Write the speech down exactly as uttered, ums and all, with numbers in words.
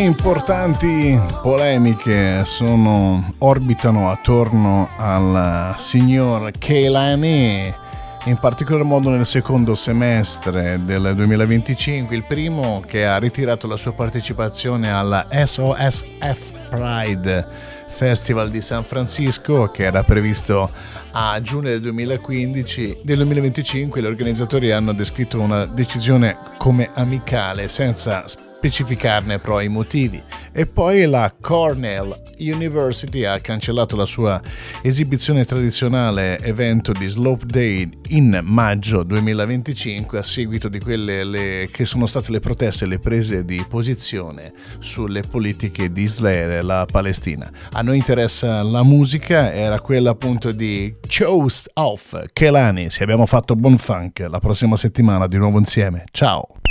importanti polemiche sono, orbitano attorno al signor Kehlani, in particolar modo nel secondo semestre del duemilaventicinque, il primo che ha ritirato la sua partecipazione alla S O S F Pride Festival di San Francisco, che era previsto a giugno del duemilaquindici. Del duemilaventicinque gli organizzatori hanno descritto una decisione come amicale, senza specificarne però i motivi. E poi la Cornell University ha cancellato la sua esibizione tradizionale evento di Slope Day in maggio duemilaventicinque a seguito di quelle le, che sono state le proteste e le prese di posizione sulle politiche di Israele e la Palestina. A noi interessa la musica, era quella appunto di Chose of Kehlani. Se abbiamo fatto buon funk, la prossima settimana di nuovo insieme. Ciao!